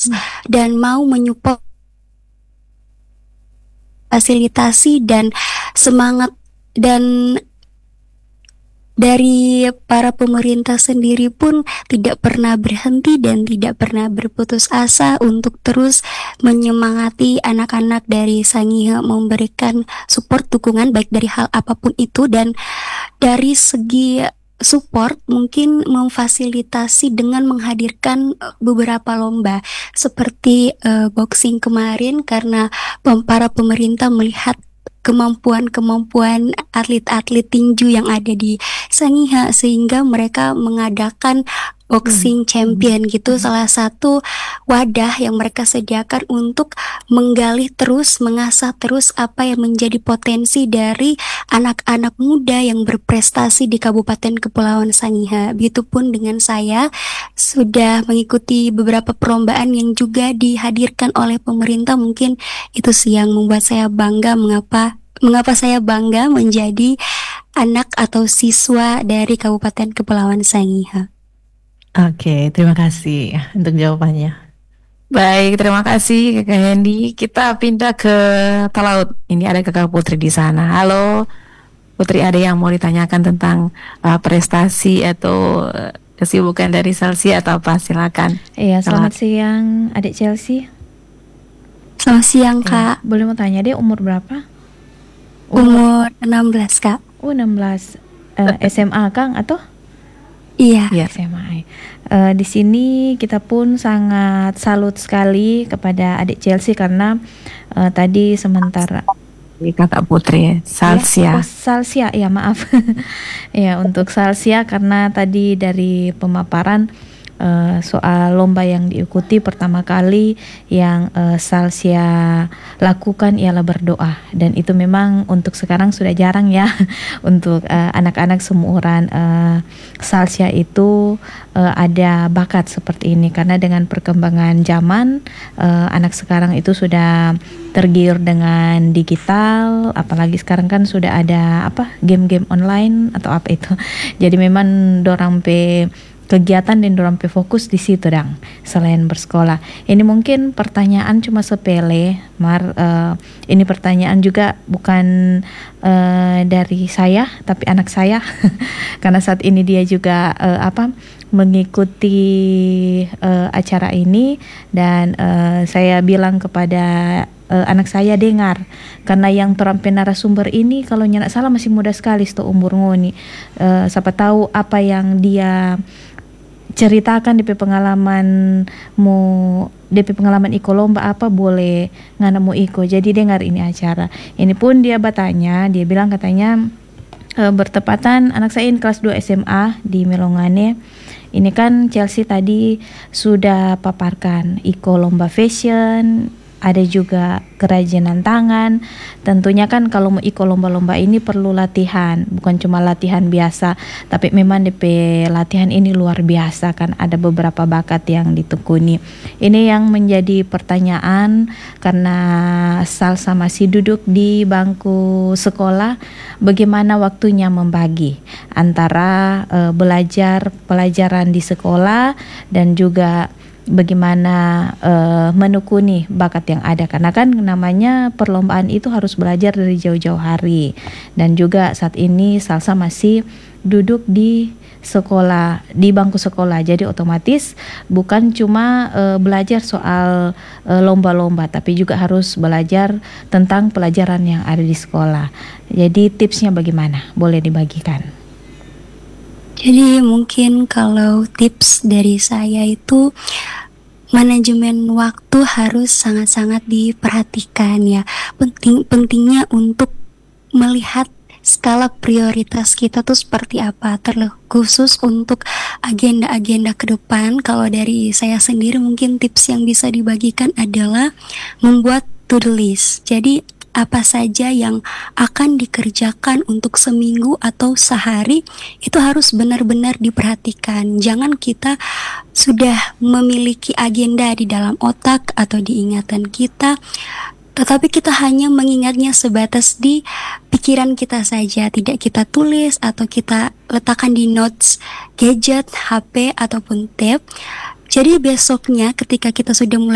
dan mau menyupport fasilitasi dan semangat dan dari para pemerintah sendiri pun tidak pernah berhenti dan tidak pernah berputus asa untuk terus menyemangati anak-anak dari Sangihe, memberikan support dukungan baik dari hal apapun itu. Dan dari segi support mungkin memfasilitasi dengan menghadirkan beberapa lomba seperti boxing kemarin, karena para pemerintah melihat kemampuan atlet-atlet tinju yang ada di Sangihe sehingga mereka mengadakan boxing champion gitu, salah satu wadah yang mereka sediakan untuk menggali terus, mengasah terus apa yang menjadi potensi dari anak-anak muda yang berprestasi di Kabupaten Kepulauan Sangihe. Begitupun dengan saya, sudah mengikuti beberapa perlombaan yang juga dihadirkan oleh pemerintah. Mungkin itu sih yang membuat saya bangga, mengapa saya bangga menjadi anak atau siswa dari Kabupaten Kepulauan Sangihe. Oke, terima kasih untuk jawabannya. Baik, terima kasih Kakak Hendy. Kita pindah ke Talaut. Ini ada Kakak Putri di sana. Halo, Putri, ada yang mau ditanyakan tentang prestasi atau kesibukan dari Salsia atau apa? Silakan. Iya, selamat siang Adik Chelsea. Selamat siang Kak. Boleh mau tanya deh, umur berapa? Umur 16 Kak. 16. SMA Kang atau? Iya. SMA. Di sini kita pun sangat salut sekali kepada Adik Chelsea karena tadi sementara Kakak Putri Salsia. Salsia ya, maaf. Ya, untuk Salsia karena tadi dari pemaparan soal lomba yang diikuti pertama kali yang Salsia lakukan ialah berdoa, dan itu memang untuk sekarang sudah jarang ya untuk anak-anak seumuran Salsia itu ada bakat seperti ini, karena dengan perkembangan zaman anak sekarang itu sudah tergiur dengan digital, apalagi sekarang kan sudah ada game-game online atau apa itu. Jadi memang dorang kegiatan dan dorang fokus di situ dang selain bersekolah. Ini mungkin pertanyaan cuma sepele, ini pertanyaan juga bukan dari saya tapi anak saya karena saat ini dia juga mengikuti acara ini, dan saya bilang kepada anak saya, dengar, karena yang terampai narasumber ini kalau nyanak salah masih muda sekali, umur ngoni. Siapa tahu apa yang dia ceritakan DP pengalaman iko lomba apa boleh ngana mau iko. Jadi dengar ini acara. Ini pun dia bertanya, dia bilang katanya bertepatan anak saya ini kelas 2 SMA di Melongane. Ini kan Chelsea tadi sudah paparkan iko lomba fashion, ada juga kerajinan tangan. Tentunya kan kalau mau ikut lomba-lomba ini perlu latihan, bukan cuma latihan biasa, tapi memang DP latihan ini luar biasa kan, ada beberapa bakat yang ditekuni. Ini yang menjadi pertanyaan karena Salsa masih duduk di bangku sekolah, bagaimana waktunya membagi antara belajar pelajaran di sekolah dan juga bagaimana menekuni bakat yang ada, karena kan namanya perlombaan itu harus belajar dari jauh-jauh hari. Dan juga saat ini Salsa masih duduk di sekolah, di bangku sekolah, jadi otomatis bukan cuma belajar soal lomba-lomba, tapi juga harus belajar tentang pelajaran yang ada di sekolah. Jadi tipsnya bagaimana? Boleh dibagikan? Jadi mungkin kalau tips dari saya itu manajemen waktu harus sangat-sangat diperhatikan ya. Pentingnya untuk melihat skala prioritas kita tuh seperti apa, terkhusus untuk agenda-agenda ke depan. Kalau dari saya sendiri mungkin tips yang bisa dibagikan adalah membuat to-do list. Jadi apa saja yang akan dikerjakan untuk seminggu atau sehari itu harus benar-benar diperhatikan. Jangan kita sudah memiliki agenda di dalam otak atau di ingatan kita, tetapi kita hanya mengingatnya sebatas di pikiran kita saja, tidak kita tulis atau kita letakkan di notes gadget, HP ataupun tab. Jadi besoknya ketika kita sudah mulai